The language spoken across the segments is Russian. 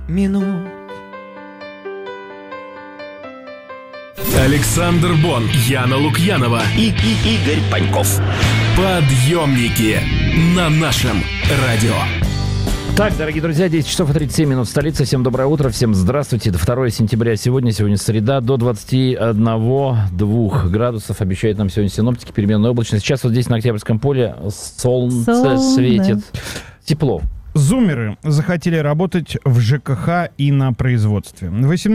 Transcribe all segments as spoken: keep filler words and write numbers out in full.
минут. Александр Бон, Яна Лукьянова и, и Игорь Паньков. Подъемники на нашем радио. Так, дорогие друзья, десять часов и тридцать семь минут столица. Всем доброе утро, всем здравствуйте. Это второе сентября сегодня, сегодня среда, до двадцати одного-двух градусов. Обещают нам сегодня синоптики, переменная облачность. Сейчас вот здесь на Октябрьском поле солнце Солнце. светит. Тепло. Зумеры захотели работать в ЖКХ и на производстве.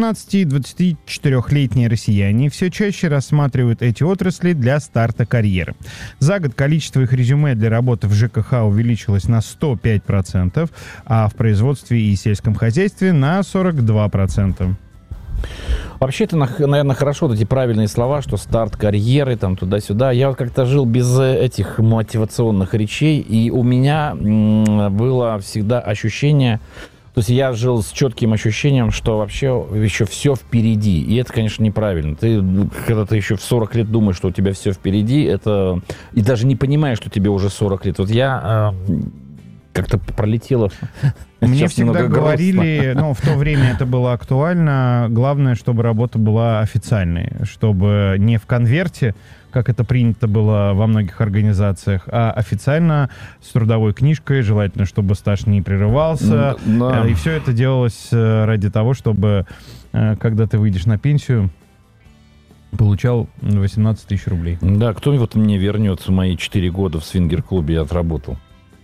восемнадцати-двадцатичетырёхлетние россияне все чаще рассматривают эти отрасли для старта карьеры. За год количество их резюме для работы в ЖКХ увеличилось на сто пять процентов, а в производстве и сельском хозяйстве на сорок два процента. Вообще, это, наверное, хорошо, вот эти правильные слова, что старт карьеры, там, туда-сюда. Я вот как-то жил без этих мотивационных речей, и у меня м- было всегда ощущение, то есть я жил с четким ощущением, что вообще еще все впереди. И это, конечно, неправильно. Ты, когда ты еще в сорок лет думаешь, что у тебя все впереди, это... И даже не понимаешь, что тебе уже сорок лет. Вот я... Э- как-то пролетело. Мне Сейчас всегда говорили, ну, в то время это было актуально, главное, чтобы работа была официальной, чтобы не в конверте, как это принято было во многих организациях, а официально с трудовой книжкой, желательно, чтобы стаж не прерывался. Но... И все это делалось ради того, чтобы, когда ты выйдешь на пенсию, получал восемнадцать тысяч рублей. Да, кто вот мне вернет мои четыре года в свингер-клубе я отработал?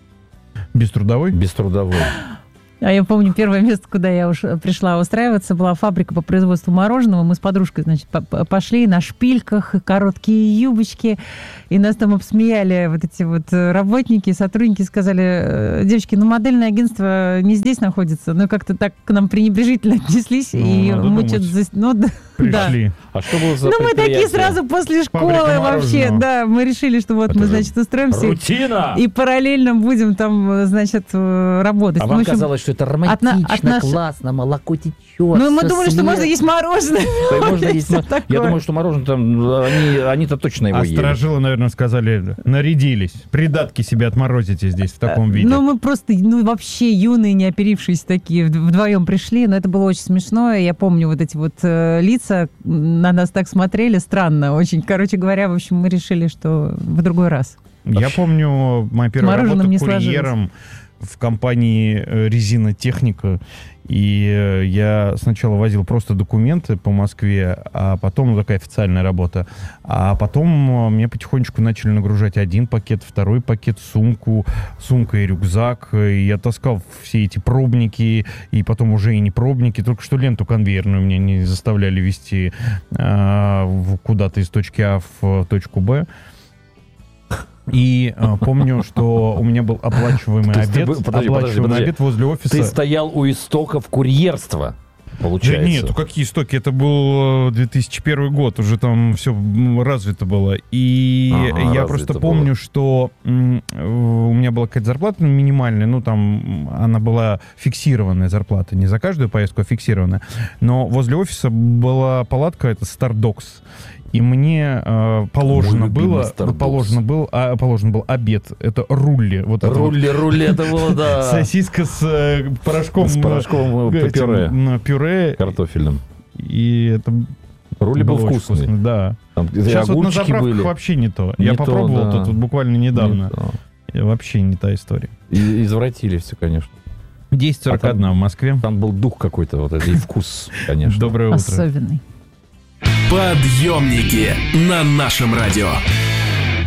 Без трудовой? Без трудовой. А я помню, первое место, куда я уж пришла устраиваться, была фабрика по производству мороженого. Мы с подружкой, значит, пошли на шпильках, короткие юбочки, и нас там обсмеяли вот эти вот работники, сотрудники, сказали: девочки, ну модельное агентство не здесь находится, но как-то так к нам пренебрежительно отнеслись, ну, и мы что-то... За... Ну, да. Пришли. А что было за Ну, мы такие сразу после школы вообще, да, мы решили, что вот это мы, значит, устроимся. Рутина! И параллельно будем там, значит, работать. А вам общем, казалось, что это романтично, от на, от классно, молоко течет. Ну, мы думали, что можно есть мороженое. Я думаю, что мороженое там, они-то точно его ели. А сторожилы, наверное, сказали: нарядились, придатки себе отморозите здесь в таком виде. Ну, мы просто, ну, вообще юные, не оперившиеся такие, вдвоем пришли, но это было очень смешно. Я помню вот эти вот лица, на нас так смотрели, странно очень. Короче говоря, в общем, мы решили, что в другой раз. Я помню мою первую работу курьером в компании «Резина Техника». И я сначала возил просто документы по Москве, а потом, ну, такая официальная работа, а потом мне потихонечку начали нагружать один пакет, второй пакет, сумку, сумка и рюкзак. И я таскал все эти пробники, и потом уже и не пробники, только что ленту конвейерную меня не заставляли везти а, куда-то из точки А в точку Б. И э, помню, что у меня был оплачиваемый обед, был, подожди, оплачиваемый подожди, подожди. обед возле офиса. Ты стоял у истоков курьерства, получается? Да нет, какие истоки? Это был две тысячи первый год, уже там все развито было. И ага, я просто помню, было. что м- у меня была какая-то зарплата минимальная, ну там она была фиксированная зарплата, не за каждую поездку, а фиксированная. Но возле офиса была палатка, это Stardogs. И мне э, положено было, положено был, а, положен был обед. Это рулли. Вот рулли, это вот. рулли, это было, да. Сосиска с э, порошком. С порошком э, пюре. На пюре. Картофельным. И это рулли был вкусный. вкусный. Да. Там, сейчас вот на заправках были. Вообще не то. Не Я то, попробовал да. тут вот буквально недавно. Не вообще не та история. И извратили все, конечно. десять сорок один а в Москве. Там был дух какой-то, вот и вкус, конечно. Доброе утро. Особенный. Подъемники на нашем радио.